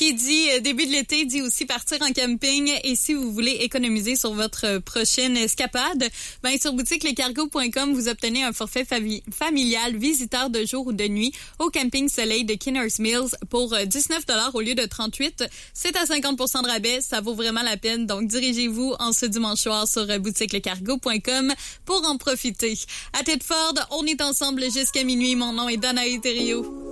Qui dit début de l'été dit aussi partir en camping. Et si vous voulez économiser sur votre prochaine escapade, ben sur boutiquelecargo.com, vous obtenez un forfait familial visiteur de jour ou de nuit au camping Soleil de Kinners Mills pour 19 $ au lieu de 38. C'est à 50% de rabais. Ça vaut vraiment la peine. Donc, dirigez-vous en ce dimanche soir sur boutiquelecargo.com pour en profiter. À Tedford, on est ensemble jusqu'à minuit. Mon nom est Danae Thériault.